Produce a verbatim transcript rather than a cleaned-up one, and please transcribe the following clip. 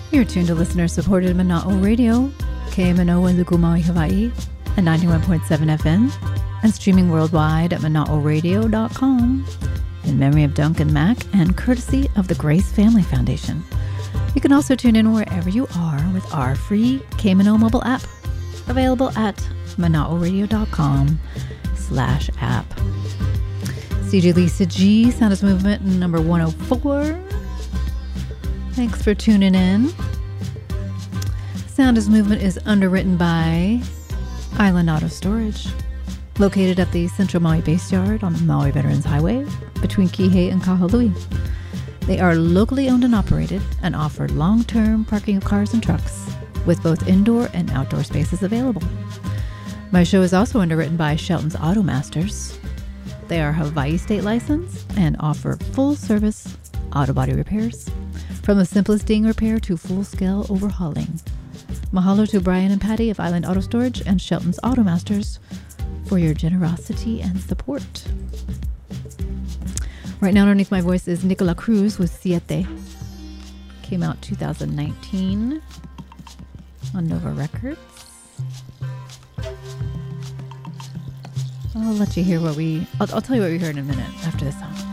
You're tuned to listener-supported Mana'o Radio, K M N O in Lukumai, Hawaii, at ninety-one point seven F M, and streaming worldwide at mana'o radio dot com, in memory of Duncan Mack and courtesy of the Grace Family Foundation. You can also tune in wherever you are with our free K M N O mobile app, available at mana'o radio dot com slash app. C J Lisa G, Sound Movement number one oh four. Thanks for tuning in. Sound Movement is underwritten by Island Auto Storage, located at the Central Maui Base Yard on the Maui Veterans Highway between Kihei and Kahului. They are locally owned and operated and offer long-term parking of cars and trucks with both indoor and outdoor spaces available. My show is also underwritten by Shelton's Auto Masters. They are Hawaii state licensed and offer full-service auto body repairs, from the simplest ding repair to full-scale overhauling. Mahalo to Brian and Patty of Island Auto Storage and Shelton's Auto Masters for your generosity and support. Right now, underneath my voice is Nicola Cruz with Siete. Came out two thousand nineteen on Nova Records. I'll let you hear what we... I'll, I'll tell you what we heard in a minute after this song.